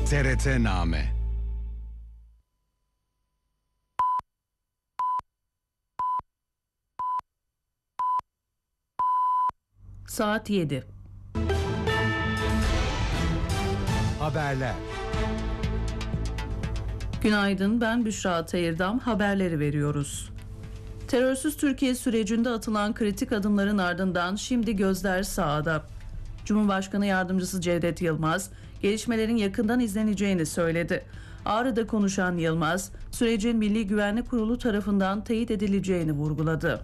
TRT-Name. Saat 7. Haberler. Günaydın, ben Büşra Tayırdam. Haberleri veriyoruz. Terörsüz Türkiye sürecinde atılan kritik adımların ardından şimdi gözler sahada. Cumhurbaşkanı Yardımcısı Cevdet Yılmaz, gelişmelerin yakından izleneceğini söyledi. Ağrı'da konuşan Yılmaz, sürecin Milli Güvenlik Kurulu tarafından teyit edileceğini vurguladı.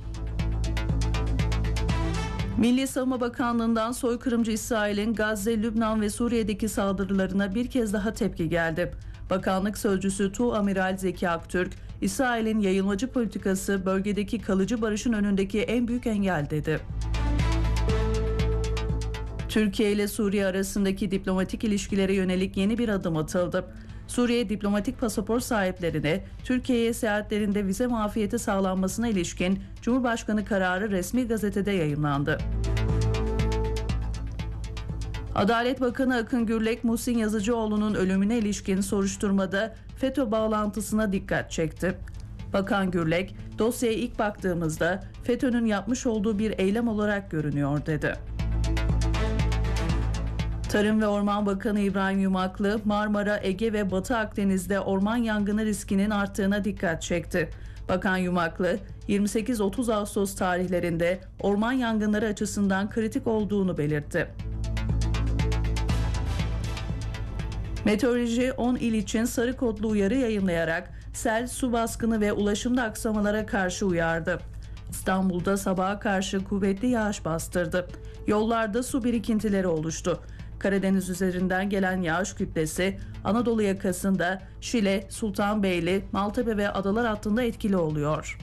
Milli Savunma Bakanlığı'ndan soykırımcı İsrail'in Gazze, Lübnan ve Suriye'deki saldırılarına bir kez daha tepki geldi. Bakanlık sözcüsü Tuğamiral Zeki Aktürk, İsrail'in yayılmacı politikası bölgedeki kalıcı barışın önündeki en büyük engel dedi. Türkiye ile Suriye arasındaki diplomatik ilişkilere yönelik yeni bir adım atıldı. Suriye diplomatik pasaport sahiplerine Türkiye'ye seyahatlerinde vize muafiyeti sağlanmasına ilişkin Cumhurbaşkanı kararı resmi gazetede yayımlandı. Adalet Bakanı Akın Gürlek, Muhsin Yazıcıoğlu'nun ölümüne ilişkin soruşturmada FETÖ bağlantısına dikkat çekti. Bakan Gürlek, dosyaya ilk baktığımızda FETÖ'nün yapmış olduğu bir eylem olarak görünüyor dedi. Tarım ve Orman Bakanı İbrahim Yumaklı, Marmara, Ege ve Batı Akdeniz'de orman yangını riskinin arttığına dikkat çekti. Bakan Yumaklı, 28-30 Ağustos tarihlerinde orman yangınları açısından kritik olduğunu belirtti. Meteoroloji 10 il için sarı kodlu uyarı yayımlayarak sel, su baskını ve ulaşımda aksamalara karşı uyardı. İstanbul'da sabaha karşı kuvvetli yağış bastırdı. Yollarda su birikintileri oluştu. Karadeniz üzerinden gelen yağış kütlesi Anadolu yakasında Şile, Sultanbeyli, Maltepe ve adalar hattında etkili oluyor.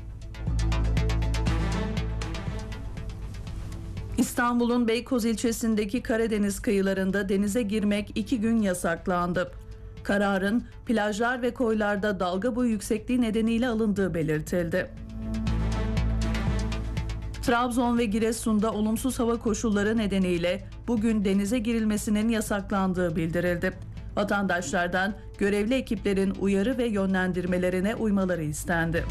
İstanbul'un Beykoz ilçesindeki Karadeniz kıyılarında denize girmek 2 gün yasaklandı. Kararın plajlar ve koylarda dalga boyu yüksekliği nedeniyle alındığı belirtildi. Trabzon ve Giresun'da olumsuz hava koşulları nedeniyle bugün denize girilmesinin yasaklandığı bildirildi. Vatandaşlardan görevli ekiplerin uyarı ve yönlendirmelerine uymaları istendi.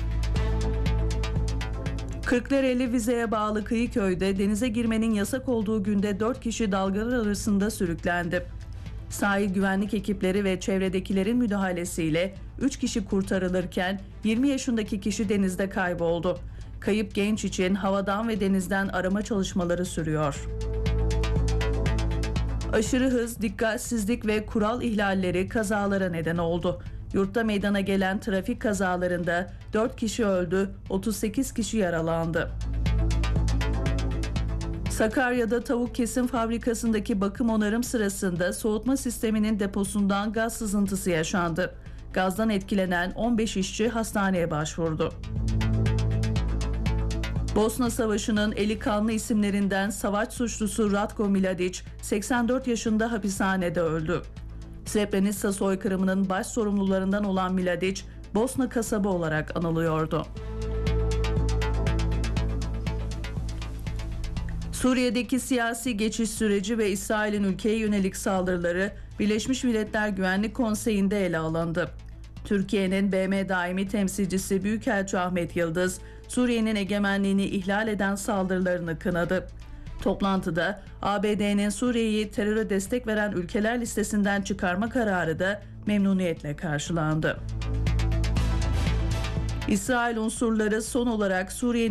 Kırklareli Vize'ye bağlı Kıyıköy'de denize girmenin yasak olduğu günde 4 kişi dalgalar arasında sürüklendi. Sahil güvenlik ekipleri ve çevredekilerin müdahalesiyle 3 kişi kurtarılırken 20 yaşındaki kişi denizde kayboldu. Kayıp genç için havadan ve denizden arama çalışmaları sürüyor. Aşırı hız, dikkatsizlik ve kural ihlalleri kazalara neden oldu. Yurtta meydana gelen trafik kazalarında 4 kişi öldü, 38 kişi yaralandı. Sakarya'da tavuk kesim fabrikasındaki bakım onarım sırasında soğutma sisteminin deposundan gaz sızıntısı yaşandı. Gazdan etkilenen 15 işçi hastaneye başvurdu. Bosna Savaşı'nın eli kanlı isimlerinden savaş suçlusu Ratko Mladić 84 yaşında hapishanede öldü. Srebrenica soykırımının baş sorumlularından olan Mladić, Bosna kasabı olarak anılıyordu. Suriye'deki siyasi geçiş süreci ve İsrail'in ülkeye yönelik saldırıları Birleşmiş Milletler Güvenlik Konseyi'nde ele alındı. Türkiye'nin BM daimi temsilcisi Büyükelçi Ahmet Yıldız, Suriye'nin egemenliğini ihlal eden saldırılarını kınadı. Toplantıda ABD'nin Suriye'yi teröre destek veren ülkeler listesinden çıkarma kararı da memnuniyetle karşılandı. İsrail unsurları son olarak Suriye'nin